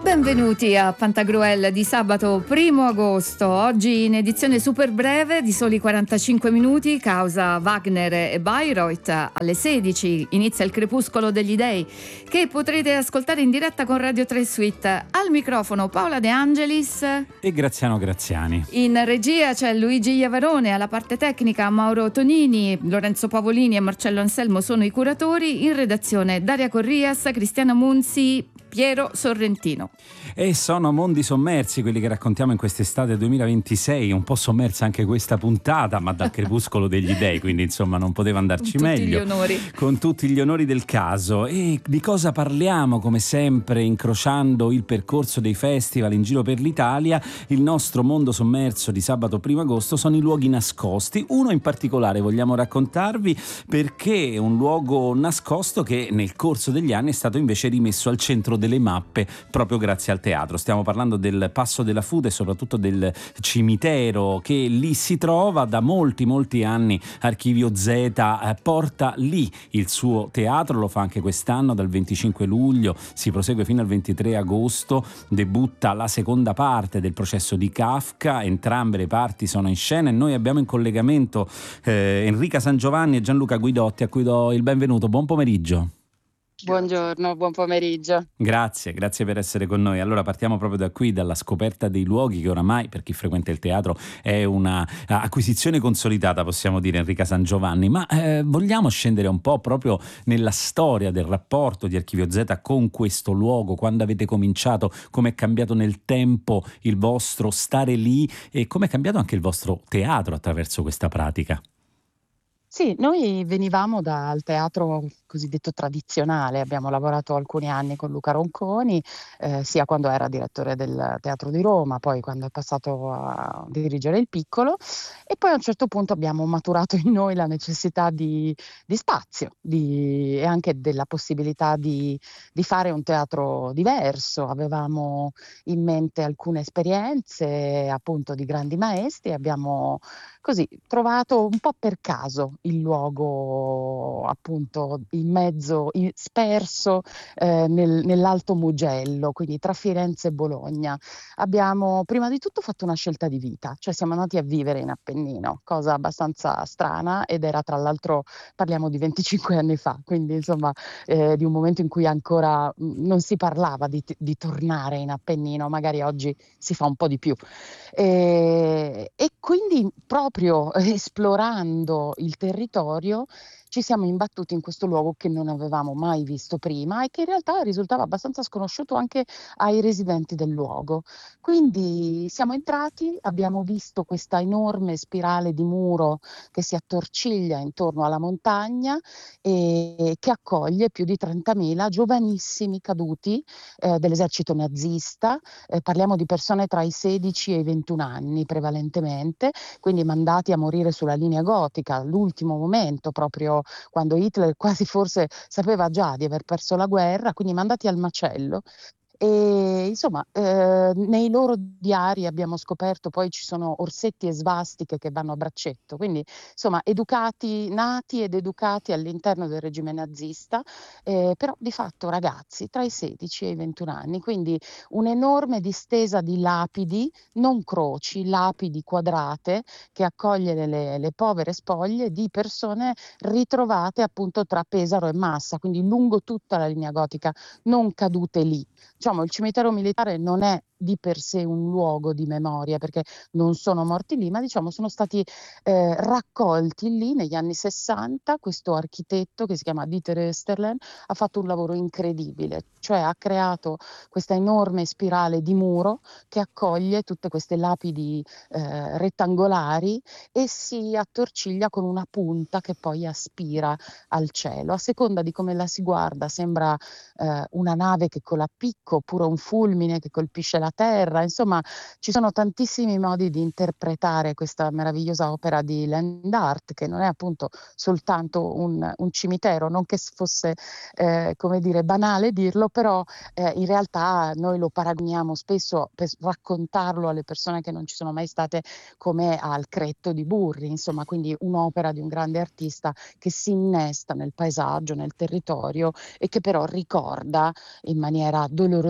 Benvenuti a Pantagruel di sabato 1 agosto, oggi in edizione super breve di soli 45 minuti, causa Wagner e Bayreuth. Alle 16 inizia il Crepuscolo degli Dei, che potrete ascoltare in diretta con Radio 3 Suite. Al microfono Paola De Angelis e Graziano Graziani. In regia c'è Luigi Iavarone, alla parte tecnica Mauro Tonini, Lorenzo Pavolini e Marcello Anselmo sono i curatori, in redazione Daria Corrias, Cristiana Munzi, Piero Sorrentino. E sono mondi sommersi quelli che raccontiamo in quest'estate 2026, un po' sommersa anche questa puntata, ma dal Crepuscolo degli Dei, quindi insomma non poteva andarci meglio. Con tutti gli onori del caso. E di cosa parliamo? Come sempre, incrociando il percorso dei festival in giro per l'Italia, il nostro mondo sommerso di sabato 1 agosto sono i luoghi nascosti. Uno in particolare vogliamo raccontarvi perché è un luogo nascosto che nel corso degli anni è stato invece rimesso al centro delle mappe proprio grazie al teatro. Stiamo parlando del Passo della Futa e soprattutto del cimitero che lì si trova da molti anni. Archivio Z porta lì il suo teatro, lo fa anche quest'anno dal 25 luglio, si prosegue fino al 23 agosto, debutta la seconda parte del Processo di Kafka, entrambe le parti sono in scena e noi abbiamo in collegamento Enrica San Giovanni e Gianluca Guidotti, a cui do il benvenuto. Buon pomeriggio. Buongiorno, buon pomeriggio. Grazie per essere con noi. Allora partiamo proprio da qui, dalla scoperta dei luoghi che oramai per chi frequenta il teatro è una acquisizione consolidata, possiamo dire, Enrica San Giovanni, ma vogliamo scendere un po' proprio nella storia del rapporto di Archivio Z con questo luogo, quando avete cominciato, come è cambiato nel tempo il vostro stare lì e come è cambiato anche il vostro teatro attraverso questa pratica. Sì, noi venivamo dal teatro cosiddetto tradizionale, abbiamo lavorato alcuni anni con Luca Ronconi, sia quando era direttore del Teatro di Roma, poi quando è passato a dirigere il Piccolo, e poi a un certo punto abbiamo maturato in noi la necessità di spazio e anche della possibilità di fare un teatro diverso. Avevamo in mente alcune esperienze appunto di grandi maestri, abbiamo così trovato un po' per caso il luogo appunto in mezzo, sperso nell'Alto Mugello, quindi tra Firenze e Bologna. Abbiamo prima di tutto fatto una scelta di vita, cioè siamo andati a vivere in Appennino, cosa abbastanza strana, ed era tra l'altro, parliamo di 25 anni fa, quindi insomma di un momento in cui ancora non si parlava di tornare in Appennino, magari oggi si fa un po' di più. E quindi proprio esplorando il territorio ci siamo imbattuti in questo luogo che non avevamo mai visto prima e che in realtà risultava abbastanza sconosciuto anche ai residenti del luogo. Quindi siamo entrati, abbiamo visto questa enorme spirale di muro che si attorciglia intorno alla montagna e che accoglie più di 30.000 giovanissimi caduti dell'esercito nazista. Parliamo di persone tra i 16 e i 21 anni prevalentemente, quindi mandati a morire sulla linea gotica, all'ultimo momento, proprio quando Hitler quasi forse sapeva già di aver perso la guerra, quindi mandati al macello. E insomma, nei loro diari abbiamo scoperto, poi ci sono orsetti e svastiche che vanno a braccetto, quindi insomma nati ed educati all'interno del regime nazista, però di fatto ragazzi tra i 16 e i 21 anni, quindi un'enorme distesa di lapidi, non croci, lapidi quadrate, che accoglie le povere spoglie di persone ritrovate appunto tra Pesaro e Massa, quindi lungo tutta la linea gotica, non cadute lì. Diciamo, il cimitero militare non è di per sé un luogo di memoria, perché non sono morti lì, ma diciamo sono stati raccolti lì negli anni 60. Questo architetto che si chiama Dieter Österlen ha fatto un lavoro incredibile, cioè ha creato questa enorme spirale di muro che accoglie tutte queste lapidi rettangolari e si attorciglia con una punta che poi aspira al cielo. A seconda di come la si guarda sembra una nave che cola a picco, oppure un fulmine che colpisce la terra. Insomma, ci sono tantissimi modi di interpretare questa meravigliosa opera di land art, che non è appunto soltanto un cimitero, non che fosse come dire banale dirlo, però in realtà noi lo paragoniamo spesso per raccontarlo alle persone che non ci sono mai state come al Cretto di Burri, insomma, quindi un'opera di un grande artista che si innesta nel paesaggio, nel territorio e che però ricorda in maniera dolorosissima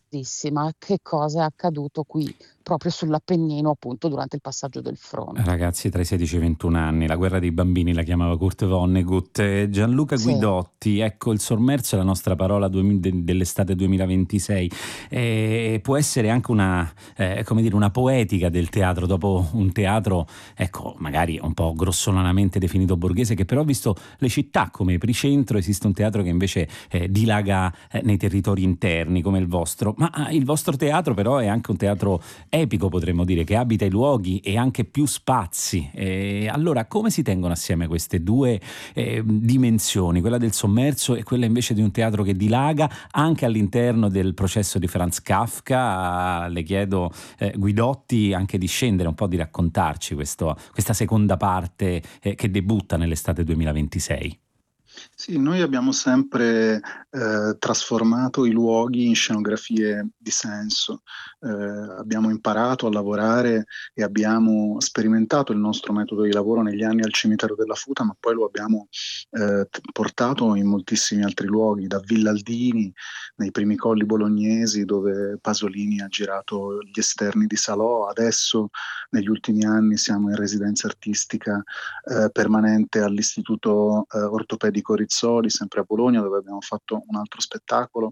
curiosissima che cosa è accaduto qui, proprio sull'Appennino, appunto, durante il passaggio del fronte. Ragazzi tra i 16 e i 21 anni, la guerra dei bambini la chiamava Kurt Vonnegut. Gianluca Sì. Guidotti, ecco, il sommerso è la nostra parola dell'estate 2026. Può essere anche una, come dire, una poetica del teatro, dopo un teatro, ecco, magari un po' grossolanamente definito borghese, che però ha visto le città come epicentro. Esiste un teatro che invece dilaga nei territori interni come il vostro, ma il vostro teatro però è anche un teatro epico, potremmo dire, che abita i luoghi e anche più spazi. Allora, come si tengono assieme queste due dimensioni, quella del sommerso e quella invece di un teatro che dilaga anche all'interno del processo di Franz Kafka? Le chiedo, Guidotti, anche di scendere un po', di raccontarci questa seconda parte che debutta nell'estate 2026. Sì, noi abbiamo sempre trasformato i luoghi in scenografie di senso. Abbiamo imparato a lavorare e abbiamo sperimentato il nostro metodo di lavoro negli anni al Cimitero della Futa, ma poi lo abbiamo portato in moltissimi altri luoghi, da Villaldini, nei primi colli bolognesi, dove Pasolini ha girato gli esterni di Salò. Adesso, negli ultimi anni, siamo in residenza artistica permanente all'Istituto Ortopedico Rizzoli, sempre a Bologna, dove abbiamo fatto un altro spettacolo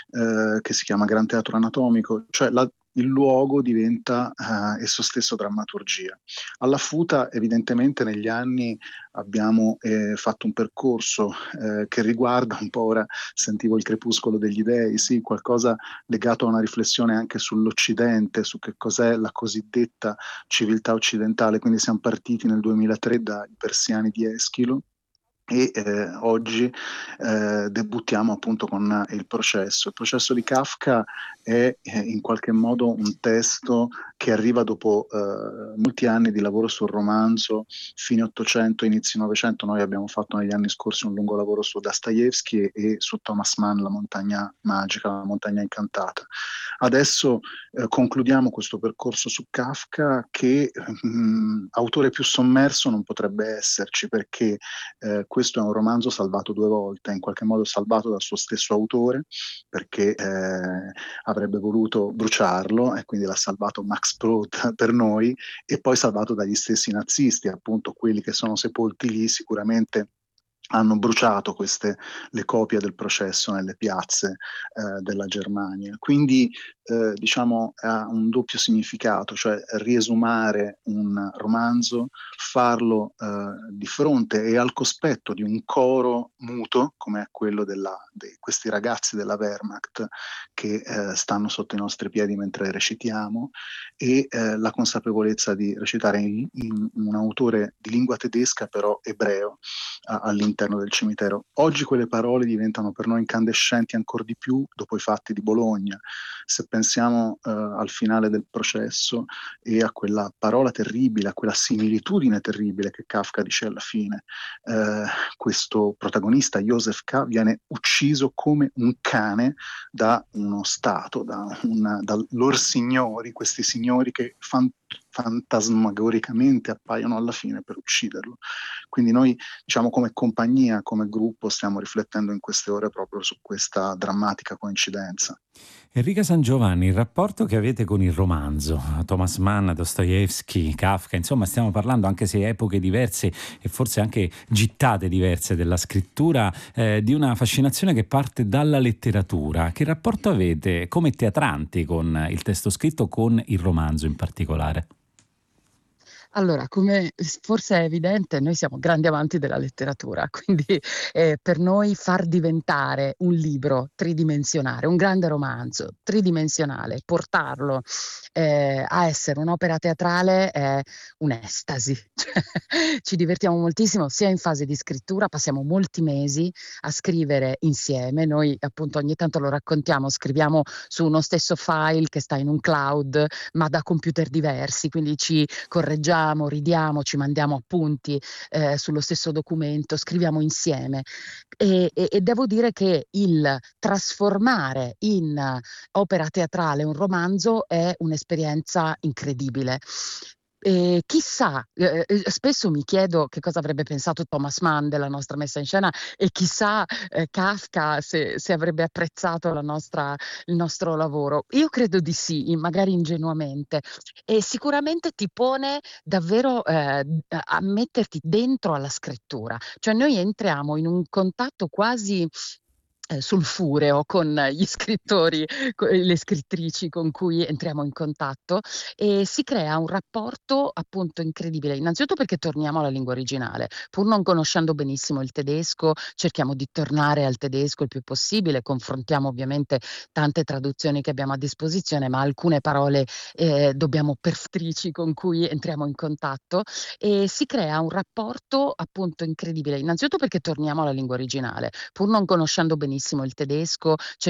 che si chiama Gran Teatro Anatomico. Cioè il luogo diventa esso stesso drammaturgia. Alla Futa, evidentemente, negli anni abbiamo fatto un percorso che riguarda un po', ora sentivo il crepuscolo degli dei, sì, qualcosa legato a una riflessione anche sull'Occidente, su che cos'è la cosiddetta civiltà occidentale. Quindi siamo partiti nel 2003 dai Persiani di Eschilo e oggi debuttiamo appunto con il processo. Il processo di Kafka è in qualche modo un testo che arriva dopo molti anni di lavoro sul romanzo, fine 800, inizi 900. Noi abbiamo fatto negli anni scorsi un lungo lavoro su Dostoevsky e su Thomas Mann, La montagna magica, La montagna incantata. Adesso concludiamo questo percorso su Kafka, che autore più sommerso non potrebbe esserci, perché questo è un romanzo salvato due volte, in qualche modo salvato dal suo stesso autore, perché avrebbe voluto bruciarlo e quindi l'ha salvato Max Brod per noi, e poi salvato dagli stessi nazisti, appunto quelli che sono sepolti lì sicuramente hanno bruciato le copie del processo nelle piazze della Germania. Quindi diciamo ha un doppio significato, cioè riesumare un romanzo, farlo di fronte e al cospetto di un coro muto, come è quello di questi ragazzi della Wehrmacht che stanno sotto i nostri piedi mentre recitiamo, e la consapevolezza di recitare in un autore di lingua tedesca però ebreo all'interno del cimitero. Oggi quelle parole diventano per noi incandescenti ancora di più dopo i fatti di Bologna. Se pensiamo al finale del processo e a quella parola terribile, a quella similitudine terribile che Kafka dice alla fine, questo protagonista, Josef K., viene ucciso come un cane da uno Stato, da lor signori, questi signori che fantasmagoricamente appaiono alla fine per ucciderlo. Quindi noi, diciamo, come compagnia, come gruppo, stiamo riflettendo in queste ore proprio su questa drammatica coincidenza. Enrica San Giovanni, il rapporto che avete con il romanzo, Thomas Mann, Dostoevsky, Kafka, insomma stiamo parlando, anche se epoche diverse e forse anche gittate diverse della scrittura, di una fascinazione che parte dalla letteratura. Che rapporto avete come teatranti con il testo scritto, con il romanzo in particolare? Allora, come forse è evidente, noi siamo grandi amanti della letteratura, quindi per noi far diventare un libro tridimensionale, un grande romanzo tridimensionale, portarlo a essere un'opera teatrale è un'estasi. Ci divertiamo moltissimo sia in fase di scrittura, passiamo molti mesi a scrivere insieme. Noi appunto ogni tanto lo raccontiamo, scriviamo su uno stesso file che sta in un cloud, ma da computer diversi, quindi ci correggiamo, ridiamo, ci mandiamo appunti sullo stesso documento, scriviamo insieme e devo dire che il trasformare in opera teatrale un romanzo è un'esperienza incredibile. Chissà, spesso mi chiedo che cosa avrebbe pensato Thomas Mann della nostra messa in scena e chissà, Kafka se avrebbe apprezzato il nostro lavoro. Io credo di sì, magari ingenuamente. E sicuramente ti pone davvero, a metterti dentro alla scrittura. Cioè noi entriamo in un contatto quasi sulfureo con gli scrittori, le scrittrici con cui entriamo in contatto e si crea un rapporto appunto incredibile. Innanzitutto perché torniamo alla lingua originale, pur non conoscendo benissimo il tedesco, cerchiamo di tornare al tedesco il più possibile, confrontiamo ovviamente tante traduzioni che abbiamo a disposizione, ma alcune parole dobbiamo perfettrici con cui entriamo in contatto e si crea un rapporto appunto incredibile. Innanzitutto perché torniamo alla lingua originale, pur non conoscendo benissimo il tedesco,